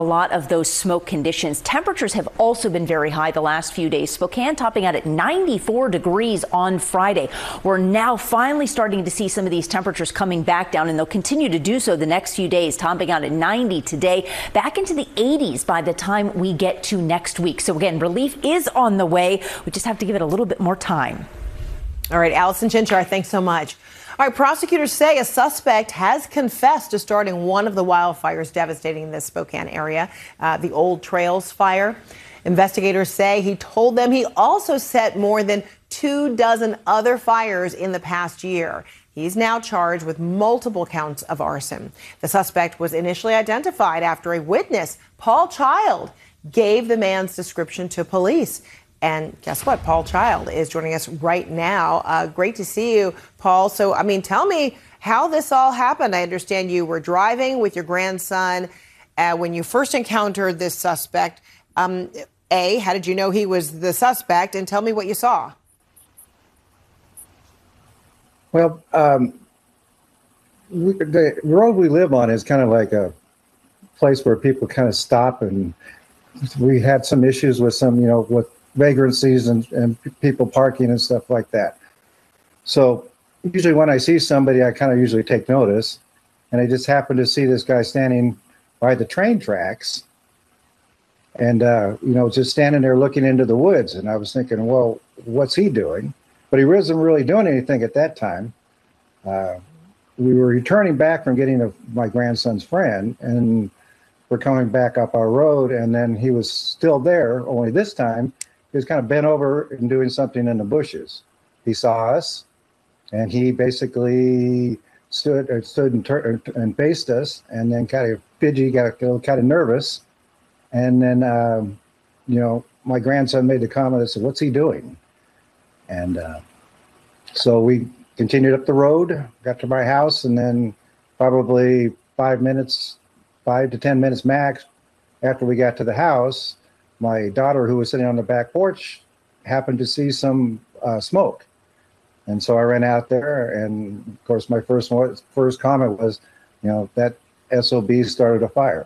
a lot of those smoke conditions. Temperatures have also been very high the last few days. Spokane topping out at 94 degrees on Friday. We're now finally starting to see some of these temperatures coming back down, and they'll continue to do so the next few days, topping out at 90 today, back into the 80s by the time we get to next week. So again, relief is on the way. We just have to give it a little bit more time. All right, Allison Chinchar, thanks so much. All right, prosecutors say a suspect has confessed to starting one of the wildfires devastating the Spokane area, the Old Trails fire. Investigators say he told them he also set more than 24 other fires in the past year. He's now charged with multiple counts of arson. The suspect was initially identified after a witness, Paul Child, gave the man's description to police. And guess what? Paul Child is joining us right now. Great to see you, Paul. So, tell me how this all happened. I understand you were driving with your grandson when you first encountered this suspect. How did you know he was the suspect? And tell me what you saw. Well, the road we live on is kind of like a place where people kind of stop, and we had some issues with with vagrancies and people parking and stuff like that. So usually when I see somebody, I kind of usually take notice, and I just happened to see this guy standing by the train tracks and, just standing there looking into the woods. And I was thinking, well, what's he doing? But he wasn't really doing anything at that time. We were returning back from getting my grandson's friend, and we're coming back up our road, and then he was still there, only this time he was kind of bent over and doing something in the bushes. He saw us, and he basically stood and faced us, and then kind of fidgety, got kind of nervous. And then, my grandson made the comment, I said, what's he doing? And so we continued up the road, got to my house, and then probably 5 to 10 minutes max after we got to the house, my daughter, who was sitting on the back porch, happened to see some smoke. And so I ran out there, and of course my first comment was, that SOB started a fire.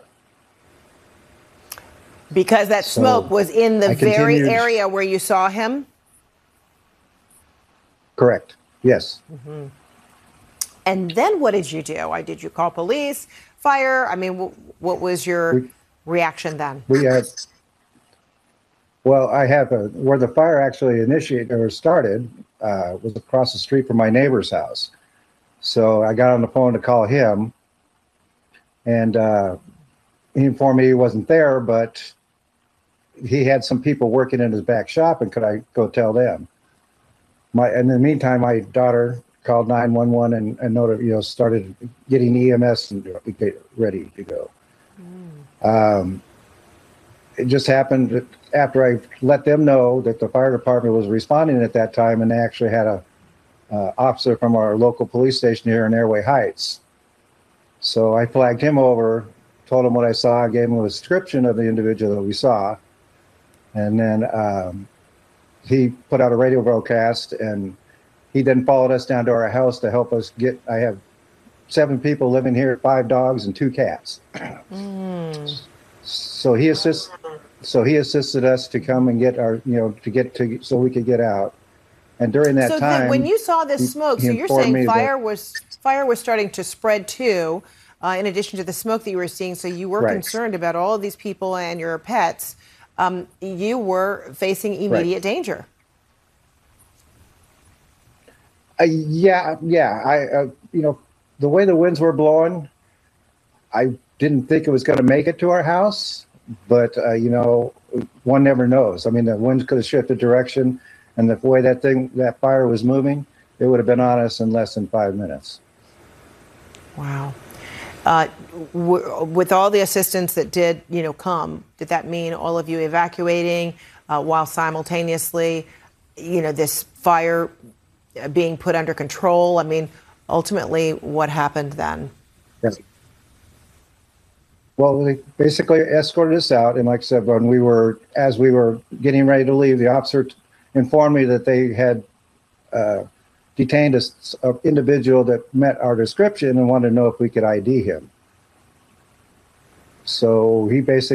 Because that smoke was in the very area where you saw him? Correct. Yes. Mm-hmm. And then what did you do? Did you call police, fire? What was your reaction then? I have where the fire actually started was across the street from my neighbor's house. So I got on the phone to call him, and he informed me he wasn't there, but he had some people working in his back shop, and could I go tell them? In the meantime, my daughter called 911 and noted, started getting EMS and get ready to go. It just happened that after I let them know that the fire department was responding at that time, and they actually had a officer from our local police station here in Airway Heights. So I flagged him over, told him what I saw, gave him a description of the individual that we saw, and then he put out a radio broadcast, and he then followed us down to our house to help us I have 7 people living here, 5 dogs and 2 cats. So he assisted us to come and get our, so we could get out. And during that time, when you saw this smoke, so you're saying fire was starting to spread too, in addition to the smoke that you were seeing. So you were concerned about all of these people and your pets. You were facing immediate danger. Yeah. The way the winds were blowing, I didn't think it was going to make it to our house, but one never knows. The winds could have shifted direction, and the way that fire was moving, it would have been on us in less than 5 minutes. Wow. With all the assistance that did come, did that mean all of you evacuating while simultaneously, this fire being put under control? Ultimately, what happened then? Yes. Well, they basically escorted us out, and like I said, as we were getting ready to leave, the officer informed me that they had detained an individual that met our description and wanted to know if we could ID him. So he basically